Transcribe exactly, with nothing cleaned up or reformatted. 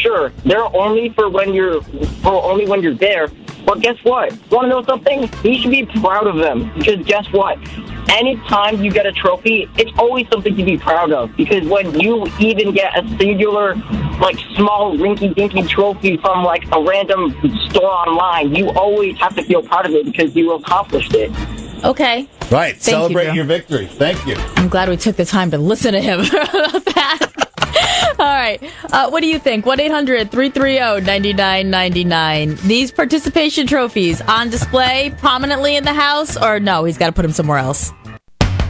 sure, they're only for when you're, for only when you're there. But guess what? Want to know something? You should be proud of them. Because guess what? Anytime you get a trophy, it's always something to be proud of. Because when you even get a singular, like, small, rinky-dinky trophy from, like, a random store online, you always have to feel proud of it because you accomplished it. Okay. Right. Thank Celebrate you, your victory. Thank you. I'm glad we took the time to listen to him about that. All right. Uh, what do you think? one eight hundred three three zero nine nine nine nine. These participation trophies on display prominently in the house, or no, he's got to put them somewhere else?